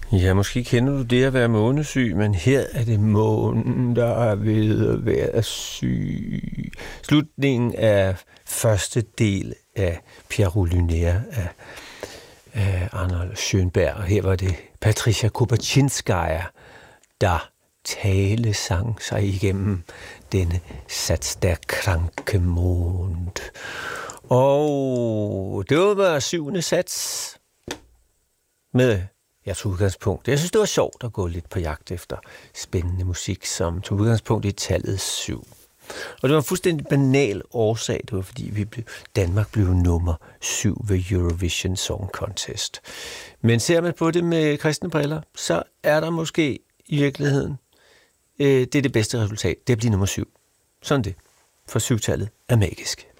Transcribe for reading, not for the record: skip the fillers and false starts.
Ja, måske kender du det at være månesyg, men her er det månen, der er ved at være syg. Slutningen af første del af Pierrot Lunaire af Arnold Schönberg, og her var det Patricia Kubaczynskaja, der talesang sig igennem denne Sats der kranke Mond. Og det var 7. sats med jeg tog udgangspunkt. Jeg synes, det var sjovt at gå lidt på jagt efter spændende musik, som tog udgangspunkt i tallet 7. Og det var en fuldstændig banal årsag. Det var, fordi Danmark blev nummer 7 ved Eurovision Song Contest. Men ser man på det med kristne briller, så er der måske i virkeligheden det er det bedste resultat. Det bliver nummer 7. Sådan det. For 7-tallet er magisk.